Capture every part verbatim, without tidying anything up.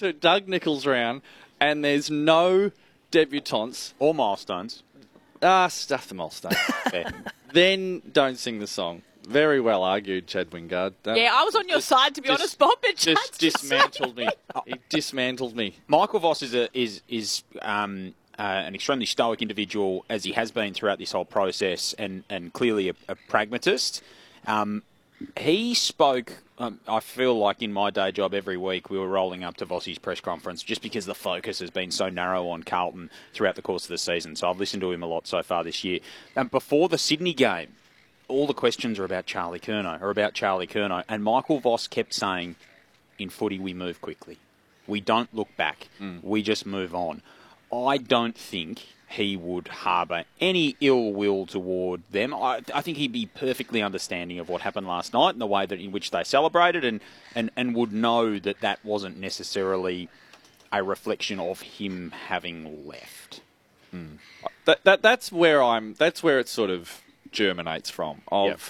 to Doug Nicholls round and there's no debutantes or milestones. Ah, stuff the milestones. Then don't sing the song. Very well argued, Chad Wingard. Don't, yeah, I was on your just, side, to be just, honest, Bob. But just dismantled me. He dismantled me. Michael Voss is a, is is um, uh, an extremely stoic individual, as he has been throughout this whole process, and and clearly a, a pragmatist. Um, he spoke. Um, I feel like in my day job every week we were rolling up to Vossi's press conference just because the focus has been so narrow on Carlton throughout the course of the season. So I've listened to him a lot so far this year. And before the Sydney game, all the questions are about Charlie Curnow, or about Charlie Curnow. And Michael Voss kept saying, in footy we move quickly. We don't look back. Mm. We just move on. I don't think he would harbour any ill will toward them. I, I think he'd be perfectly understanding of what happened last night and the way that in which they celebrated, and, and, and would know that that wasn't necessarily a reflection of him having left. Mm. That, that that's where I'm. That's where it sort of germinates from. Of yep.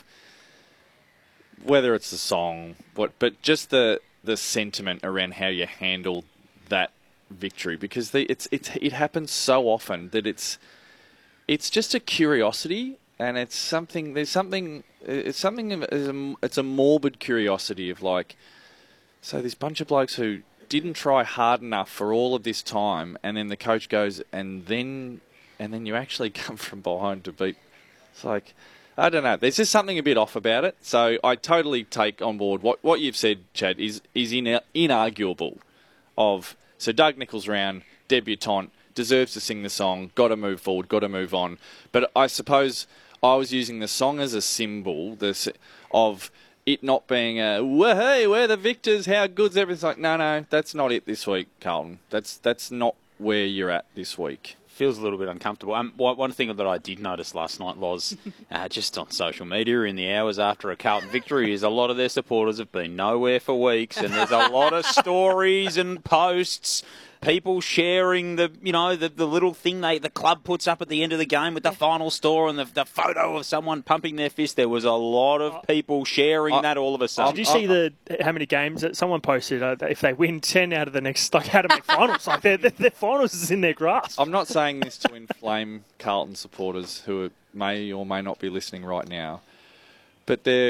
whether it's the song, what, but just the the sentiment around how you handle that victory, because the, it's it's it happens so often that it's it's just a curiosity, and it's something there's something it's something of, it's a, it's a morbid curiosity of like, so this bunch of blokes who didn't try hard enough for all of this time, and then the coach goes and then and then you actually come from behind to beat. It's like, I don't know. There's just something a bit off about it. So I totally take on board what what you've said, Chad, is is ina- inarguable. Of So Doug Nicholls round, debutant, deserves to sing the song, got to move forward, got to move on. But I suppose I was using the song as a symbol this, of it not being a, well, hey, we're the victors, how good's everything? Like, no, no, that's not it this week, Carlton. That's that's not where you're at this week. Feels a little bit uncomfortable. Um, one thing that I did notice last night was uh, just on social media in the hours after a Carlton victory is a lot of their supporters have been nowhere for weeks, and there's a lot of stories and posts, people sharing the you know the, the little thing they the club puts up at the end of the game with the final score and the, the photo of someone pumping their fist. There was a lot of people sharing I, that all of a sudden. Did you see the how many games that someone posted? Uh, if they win ten out of the next, like how to make finals, like their, their, their finals is in their grasp. I'm not saying this to inflame Carlton supporters who may or may not be listening right now, but they're